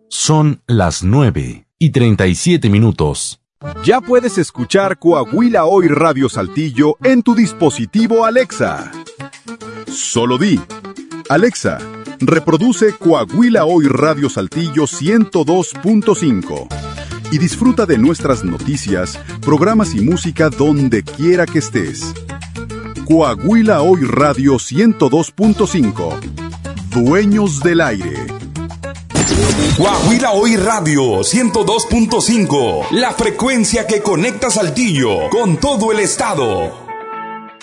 Son las 9:37. Ya puedes escuchar Coahuila Hoy Radio Saltillo en tu dispositivo Alexa. Solo di: Alexa, reproduce Coahuila Hoy Radio Saltillo 102.5 y disfruta de nuestras noticias, programas y música donde quiera que estés. Coahuila Hoy Radio 102.5. Dueños del aire. Coahuila Hoy Radio 102.5, la frecuencia que conecta Saltillo con todo el estado.